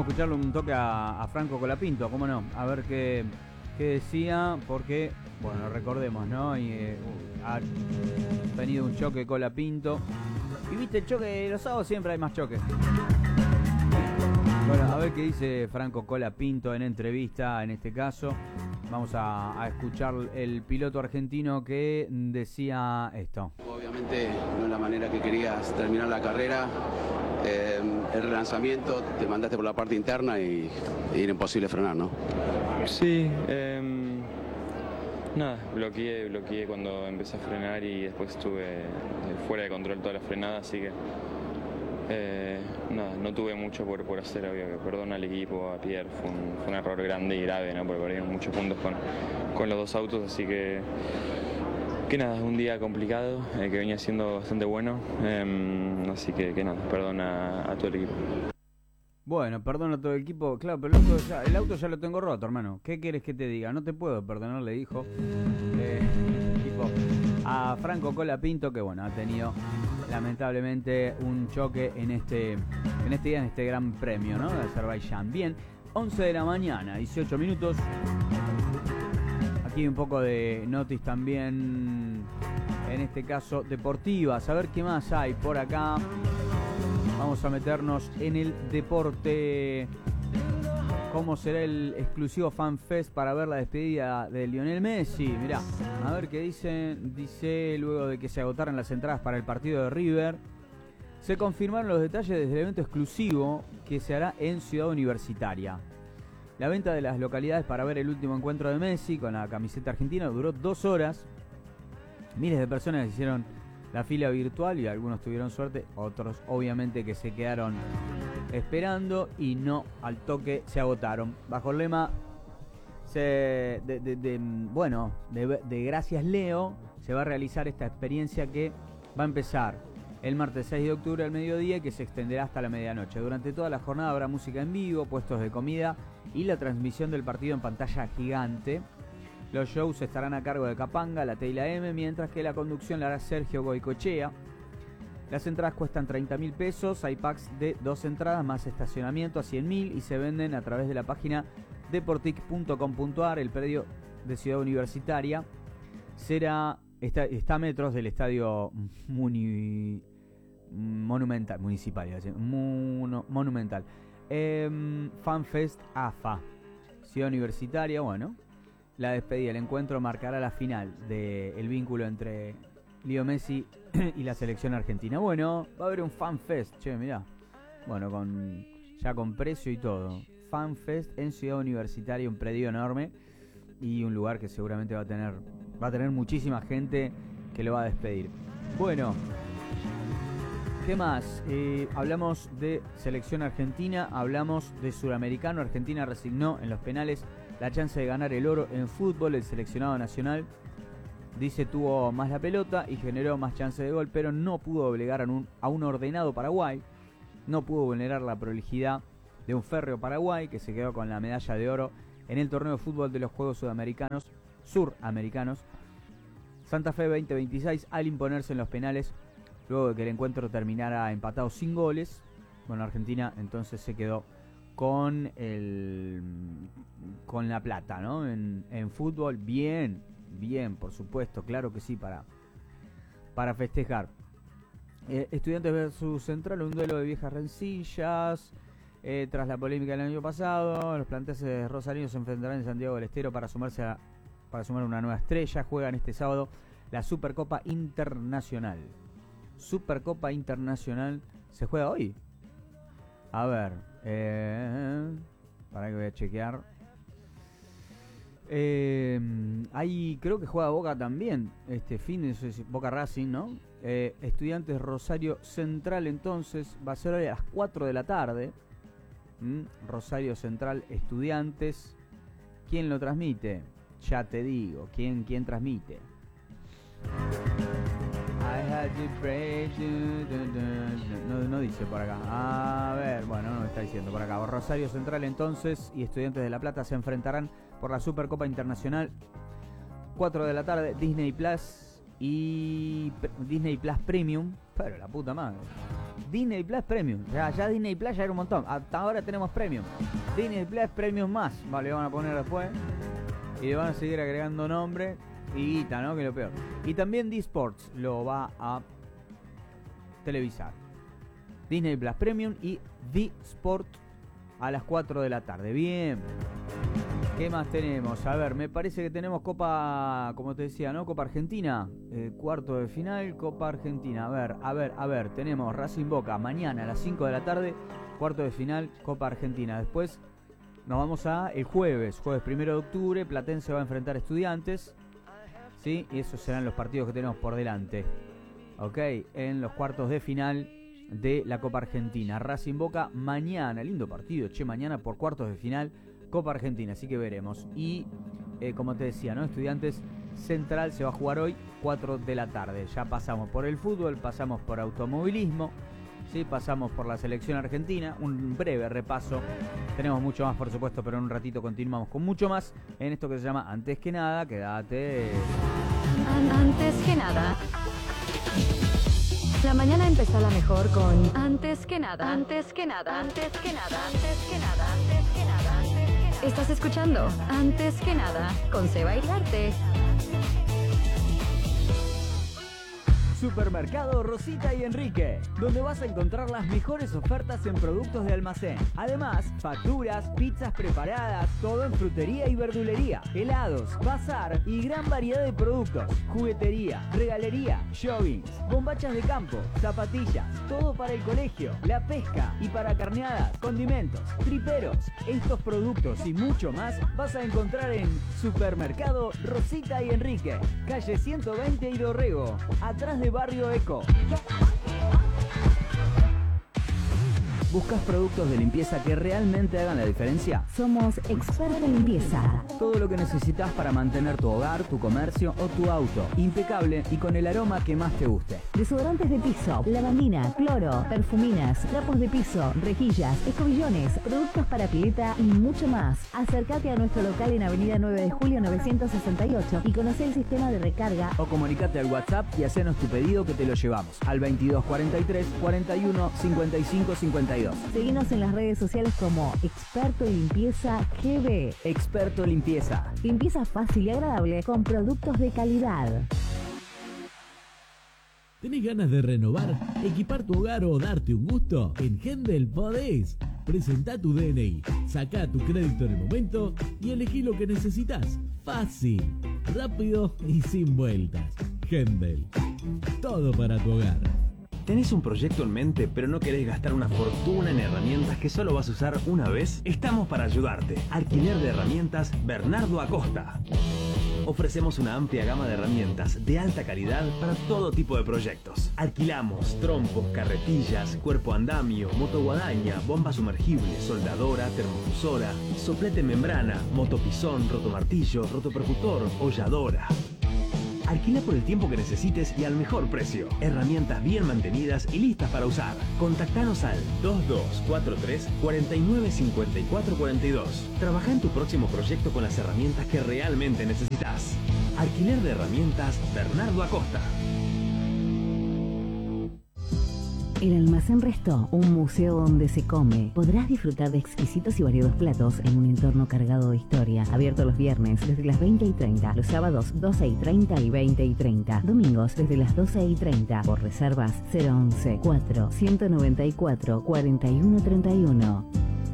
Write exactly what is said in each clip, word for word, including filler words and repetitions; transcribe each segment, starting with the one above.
escucharle un toque a, a Franco Colapinto, cómo no, a ver qué, qué decía, porque, bueno, recordemos, ¿no? Y, eh, ha tenido un choque Colapinto. Y viste, el choque, los sábados siempre hay más choques. Bueno, a ver qué dice Franco Colapinto en entrevista, en este caso. Vamos a, a escuchar el piloto argentino que decía esto. Obviamente no es la manera que querías terminar la carrera. Eh, el relanzamiento te mandaste por la parte interna y, y era imposible frenar, ¿no? Sí, eh, nada, bloqueé, bloqueé cuando empecé a frenar y después estuve fuera de control toda la frenada, así que eh, nada, no tuve mucho por, por hacer, obvio, que perdona al equipo, a Pierre, fue un, fue un error grande y grave, ¿no? Porque perdimos muchos puntos con, con los dos autos, así que que nada, es un día complicado, eh, que venía siendo bastante bueno, eh, así que, que nada, perdona a, a todo el equipo. Bueno, perdona a todo el equipo, claro, pero el auto, ya, el auto ya lo tengo roto, hermano. ¿Qué quieres que te diga? No te puedo perdonar, le dijo eh, tipo, a Franco Colapinto, que bueno, ha tenido lamentablemente un choque en este, en este día, en este gran premio, ¿no? De Azerbaiyán. Bien, once de la mañana, dieciocho minutos. Aquí un poco de notis también, en este caso deportivas. A ver qué más hay por acá. Vamos a meternos en el deporte. ¿Cómo será el exclusivo Fan Fest para ver la despedida de Lionel Messi? Mirá, a ver qué dicen. Dice, luego de que se agotaran las entradas para el partido de River, se confirmaron los detalles desde el evento exclusivo que se hará en Ciudad Universitaria. La venta de las localidades para ver el último encuentro de Messi con la camiseta argentina duró dos horas. Miles de personas hicieron la fila virtual y algunos tuvieron suerte, otros obviamente que se quedaron esperando y no, al toque se agotaron. Bajo el lema se, de, de, de, bueno, de, de Gracias Leo, se va a realizar esta experiencia que va a empezar el martes seis de octubre al mediodía y que se extenderá hasta la medianoche. Durante toda la jornada habrá música en vivo, puestos de comida y la transmisión del partido en pantalla gigante. Los shows estarán a cargo de Capanga, la T y la M, mientras que la conducción la hará Sergio Goicoechea. Las entradas cuestan treinta mil pesos, hay packs de dos entradas más estacionamiento a cien mil y se venden a través de la página deportic punto com punto ar. El predio de Ciudad Universitaria será está, está a metros del estadio muni, monumental, municipal, Muno, monumental. Eh, FanFest A F A, Ciudad Universitaria, bueno. La despedida, el encuentro marcará la final del vínculo entre Leo Messi y la selección argentina. Bueno, va a haber un FanFest, che, mirá. Bueno, con ya con precio y todo. FanFest en Ciudad Universitaria, un predio enorme y un lugar que seguramente va a tener va a tener muchísima gente que lo va a despedir. Bueno, ¿qué más? Eh, hablamos de selección argentina, hablamos de sudamericano. Argentina resignó en los penales la chance de ganar el oro en fútbol. El seleccionado nacional, dice, tuvo más la pelota y generó más chance de gol, pero no pudo obligar a un, a un ordenado Paraguay. No pudo vulnerar la prolijidad de un férreo Paraguay, que se quedó con la medalla de oro en el torneo de fútbol de los Juegos Sudamericanos, Suramericanos, Santa Fe veinte veintiséis, al imponerse en los penales, luego de que el encuentro terminara empatado sin goles. Bueno, Argentina entonces se quedó con el con la plata, ¿no? En, en fútbol, bien, bien, por supuesto, claro que sí, para, para festejar. Eh, Estudiantes versus Central, un duelo de viejas rencillas. Eh, tras la polémica del año pasado, los planteses rosarinos se enfrentarán en Santiago del Estero para sumarse a, para sumar una nueva estrella. Juegan este sábado la Supercopa Internacional. Supercopa Internacional se juega hoy. A ver, eh, para que voy a chequear. Eh, ahí creo que juega Boca también este fin de Boca Racing, ¿no? Eh, Estudiantes Rosario Central, entonces va a ser hoy a las cuatro de la tarde. ¿Mm? Rosario Central, Estudiantes. ¿Quién lo transmite? Ya te digo, ¿quién, quién transmite? I had to pray to... no, no dice por acá. A ver, bueno, no me está diciendo por acá. Rosario Central entonces y Estudiantes de La Plata se enfrentarán por la Supercopa Internacional. cuatro de la tarde, Disney Plus y Disney Plus Premium. Pero la puta madre. Disney Plus Premium. O sea, ya Disney Plus ya era un montón. Hasta ahora tenemos Premium. Disney Plus Premium más. Vale, van a poner después. Y le van a seguir agregando nombre y guita, ¿no? Que es lo peor. Y también D Sports lo va a televisar. Disney Plus Premium y D Sport a las cuatro de la tarde. Bien. ¿Qué más tenemos? A ver, me parece que tenemos Copa, como te decía, ¿no? Copa Argentina, eh, cuarto de final, Copa Argentina. A ver, a ver, a ver, tenemos Racing Boca mañana a las cinco de la tarde, cuarto de final, Copa Argentina. Después nos vamos a el jueves, jueves primero de octubre, Platense va a enfrentar a Estudiantes, ¿sí? Y esos serán los partidos que tenemos por delante, ¿ok? En los cuartos de final de la Copa Argentina. Racing Boca mañana, lindo partido, che, mañana por cuartos de final, Copa Argentina, así que veremos. Y eh, como te decía, ¿no? Estudiantes Central se va a jugar hoy, cuatro de la tarde. Ya pasamos por el fútbol, pasamos por automovilismo, ¿sí? Pasamos por la selección argentina. Un breve repaso. Tenemos mucho más, por supuesto, pero en un ratito continuamos con mucho más en esto que se llama Antes que Nada. Quédate. Antes que nada. La mañana empezó la mejor con Antes que Nada. Antes que Nada. Antes que Nada. Antes que Nada. Antes que Nada. Estás escuchando Antes que Nada con Seba Iriarte. Supermercado Rosita y Enrique, donde vas a encontrar las mejores ofertas en productos de almacén. Además, facturas, pizzas preparadas, todo en frutería y verdulería, helados, bazar y gran variedad de productos. Juguetería, regalería, joggings, bombachas de campo, zapatillas, todo para el colegio, la pesca y para carneadas, condimentos, triperos. Estos productos y mucho más vas a encontrar en Supermercado Rosita y Enrique, calle ciento veinte y Dorrego, atrás de Barrio Eco. ¿Buscas productos de limpieza que realmente hagan la diferencia? Somos Experto en Limpieza. Todo lo que necesitas para mantener tu hogar, tu comercio o tu auto impecable y con el aroma que más te guste. Desodorantes de piso, lavandina, cloro, perfuminas, trapos de piso, rejillas, escobillones, productos para pileta y mucho más. Acércate a nuestro local en Avenida nueve de julio novecientos sesenta y ocho y conoce el sistema de recarga. O comunicate al WhatsApp y hacenos tu pedido que te lo llevamos al veintidós cuarenta y tres cuarenta y uno cincuenta y cinco cincuenta y dos. Seguinos en las redes sociales como Experto en Limpieza G B. Experto Limpieza. Limpieza fácil y agradable con productos de calidad. ¿Tenés ganas de renovar, equipar tu hogar o darte un gusto? En Hendel podés. Presentá tu D N I, sacá tu crédito en el momento y elegí lo que necesitas. Fácil, rápido y sin vueltas. Hendel. Todo para tu hogar. ¿Tenés un proyecto en mente pero no querés gastar una fortuna en herramientas que solo vas a usar una vez? Estamos para ayudarte. Alquiler de herramientas Bernardo Acosta. Ofrecemos una amplia gama de herramientas de alta calidad para todo tipo de proyectos. Alquilamos trompos, carretillas, cuerpo andamio, motoguadaña, bomba sumergible, soldadora, termofusora, soplete membrana, motopisón, rotomartillo, rotopercutor, holladora. Alquila por el tiempo que necesites y al mejor precio. Herramientas bien mantenidas y listas para usar. Contactanos al dos dos cuatro tres, cuatro nueve cinco cuatro cuatro dos. Trabaja en tu próximo proyecto con las herramientas que realmente necesitas. Alquiler de herramientas Bernardo Acosta. El Almacén Restó, un museo donde se come. Podrás disfrutar de exquisitos y variados platos en un entorno cargado de historia. Abierto los viernes desde las veinte y treinta, los sábados doce y treinta y veinte y treinta, domingos desde las doce y treinta. Por reservas cero once, cuatro, ciento noventa y cuatro, cuarenta y uno treinta y uno.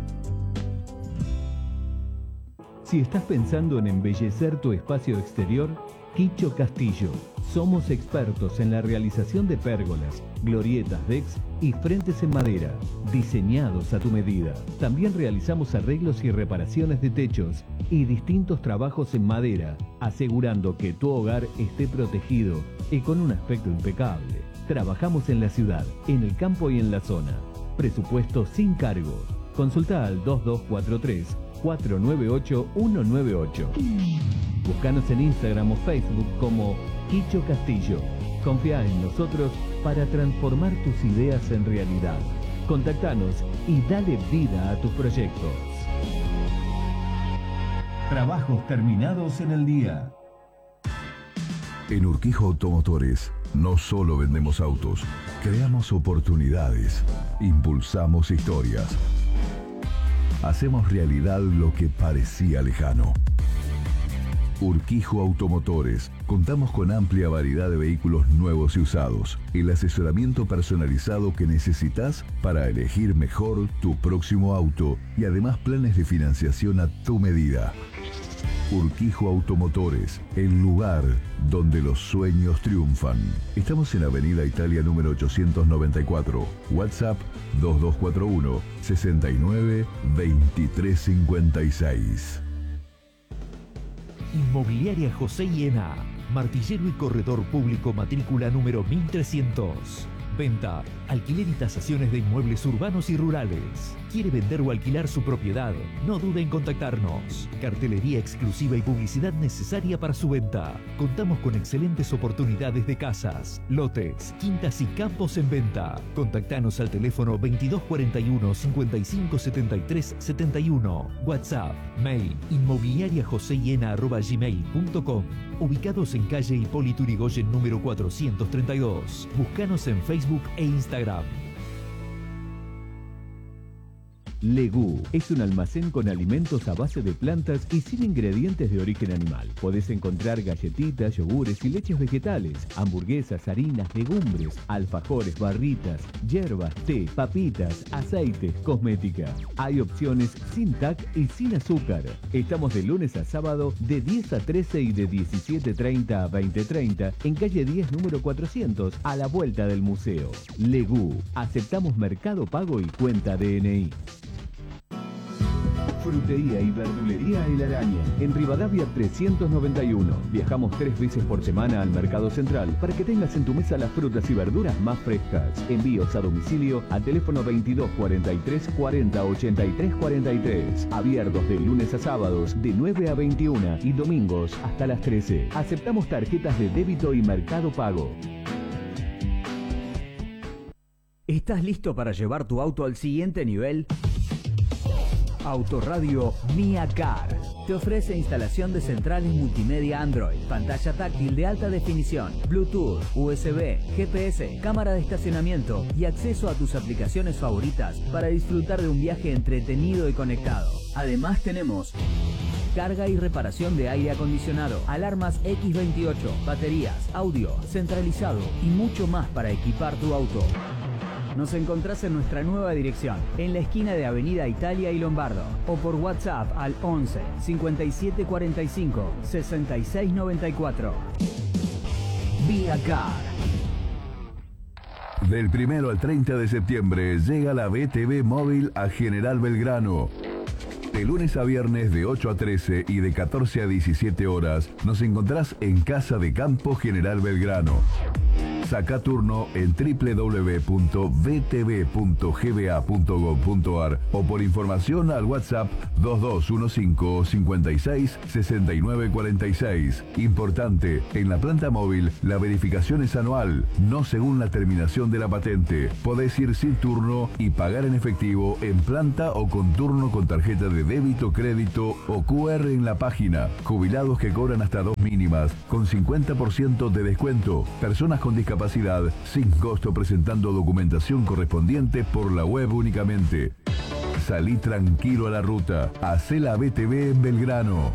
Si estás pensando en embellecer tu espacio exterior, Quicho Castillo. Somos expertos en la realización de pérgolas, glorietas, decks y frentes en madera, diseñados a tu medida. También realizamos arreglos y reparaciones de techos y distintos trabajos en madera, asegurando que tu hogar esté protegido y con un aspecto impecable. Trabajamos en la ciudad, en el campo y en la zona. Presupuesto sin cargo. Consulta al dos dos cuatro tres, cuatro nueve ocho, uno nueve ocho. Búscanos en Instagram o Facebook como Quicho Castillo. Confía en nosotros para transformar tus ideas en realidad. Contactanos y dale vida a tus proyectos. Trabajos terminados en el día. En Urquijo Automotores no solo vendemos autos, Creamos oportunidades, impulsamos historias. Hacemos realidad lo que parecía lejano. Urquijo Automotores. Contamos con amplia variedad de vehículos nuevos y usados. El asesoramiento personalizado que necesitas para elegir mejor tu próximo auto y además planes de financiación a tu medida. Urquijo Automotores, el lugar donde los sueños triunfan. Estamos en Avenida Italia número ochocientos noventa y cuatro. WhatsApp dos dos cuatro uno, sesenta y nueve, veintitrés cincuenta y seis. Inmobiliaria José Hiena, martillero y corredor público, matrícula número mil trescientos. Venta, alquiler y tasaciones de inmuebles urbanos y rurales. ¿Quiere vender o alquilar su propiedad? No dude en contactarnos. Cartelería exclusiva y publicidad necesaria para su venta. Contamos con excelentes oportunidades de casas, lotes, quintas y campos en venta. Contactanos al teléfono veintidós cuarenta y uno, cincuenta y cinco setenta y tres setenta y uno. WhatsApp, mail, inmobiliariajosehiena arroba gmail punto com. Ubicados en calle Hipólito Yrigoyen número cuatrocientos treinta y dos. Búscanos en Facebook e Instagram. Legú es un almacén con alimentos a base de plantas y sin ingredientes de origen animal. Podés encontrar galletitas, yogures y leches vegetales, hamburguesas, harinas, legumbres, alfajores, barritas, hierbas, té, papitas, aceites, cosmética. Hay opciones sin T A C y sin azúcar. Estamos de lunes a sábado de diez a trece y de diecisiete treinta a veinte treinta en calle diez número cuatrocientos a la vuelta del museo. Legú. Aceptamos Mercado Pago y cuenta D N I. Frutería y verdulería El Araña, en Rivadavia trescientos noventa y uno. Viajamos tres veces por semana al Mercado Central para que tengas en tu mesa las frutas y verduras más frescas. Envíos a domicilio al teléfono veintidós cuarenta y tres cuarenta ochenta y tres cuarenta y tres. Abiertos de lunes a sábados de nueve a veintiuna y domingos hasta las trece. Aceptamos tarjetas de débito y Mercado Pago. ¿Estás listo para llevar tu auto al siguiente nivel? Autoradio Mia Car te ofrece instalación de centrales multimedia Android, pantalla táctil de alta definición, Bluetooth, U S B, G P S, cámara de estacionamiento y acceso a tus aplicaciones favoritas para disfrutar de un viaje entretenido y conectado. Además tenemos carga y reparación de aire acondicionado, alarmas equis veintiocho, baterías, audio, centralizado y mucho más para equipar tu auto. Nos encontrás en nuestra nueva dirección, en la esquina de Avenida Italia y Lombardo, o por WhatsApp al once, cincuenta y siete cuarenta y cinco, sesenta y seis noventa y cuatro. Via Car. Del primero al treinta de septiembre llega la B T V móvil a General Belgrano. De lunes a viernes de ocho a trece y de catorce a diecisiete horas nos encontrás en Casa de Campo General Belgrano. Saca turno en doble u doble u doble u punto b t v punto g b a punto gov punto a r o por información al WhatsApp dos dos uno cinco, cincuenta y seis, sesenta y nueve cuarenta y seis. Importante, en la planta móvil la verificación es anual, no según la terminación de la patente. Podés ir sin turno y pagar en efectivo en planta o con turno con tarjeta de débito, crédito o Q R en la página. Jubilados que cobran hasta dos mínimas con cincuenta por ciento de descuento. Personas con discapacidad sin costo presentando documentación correspondiente por la web únicamente. Salí tranquilo a la ruta. Hacé la B T V en Belgrano.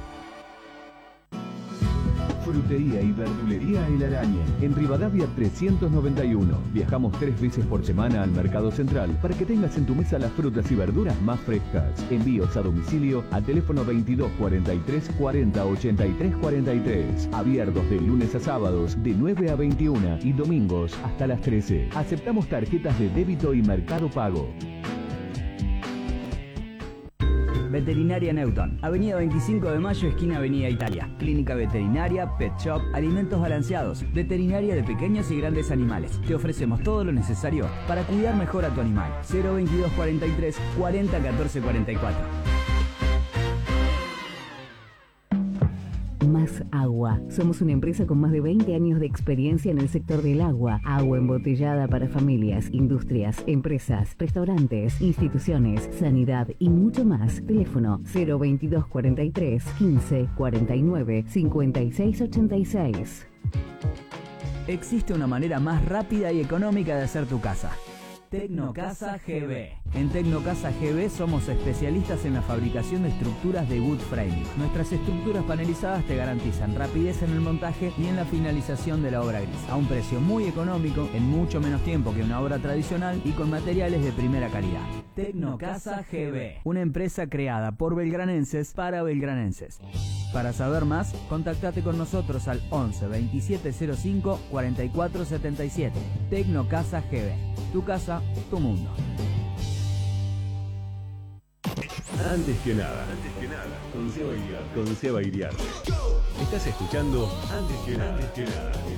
Frutería y verdulería El Araña, en Rivadavia trescientos noventa y uno. Viajamos tres veces por semana al Mercado Central para que tengas en tu mesa las frutas y verduras más frescas. Envíos a domicilio al teléfono veintidós cuarenta y tres cuarenta ochenta y tres cuarenta y tres. Abiertos de lunes a sábados de nueve a veintiuna y domingos hasta las trece. Aceptamos tarjetas de débito y Mercado Pago. Veterinaria Newton, Avenida veinticinco de Mayo, esquina Avenida Italia. Clínica veterinaria, pet shop, alimentos balanceados, veterinaria de pequeños y grandes animales. Te ofrecemos todo lo necesario para cuidar mejor a tu animal. cero veintidós cuarenta y tres cuarenta catorce cuarenta y cuatro. Más Agua. Somos una empresa con más de veinte años de experiencia en el sector del agua. Agua embotellada para familias, industrias, empresas, restaurantes, instituciones, sanidad y mucho más. Teléfono cero veintidós cuarenta y tres quince cuarenta y nueve cincuenta y seis ochenta y seis. Existe una manera más rápida y económica de hacer tu casa. Tecnocasa G B. En Tecnocasa G B somos especialistas en la fabricación de estructuras de wood framing. Nuestras estructuras panelizadas te garantizan rapidez en el montaje y en la finalización de la obra gris, a un precio muy económico, en mucho menos tiempo que una obra tradicional y con materiales de primera calidad. Tecnocasa G B, una empresa creada por belgranenses para belgranenses. Para saber más, contactate con nosotros al once veintisiete cero cinco cuarenta y cuatro setenta y siete. Tecnocasa G B. Tu casa, tu mundo. Antes que nada, antes que nada, con Seba Iriarte. Con Seba Iriarte. Estás escuchando Antes que nada. Antes que nada.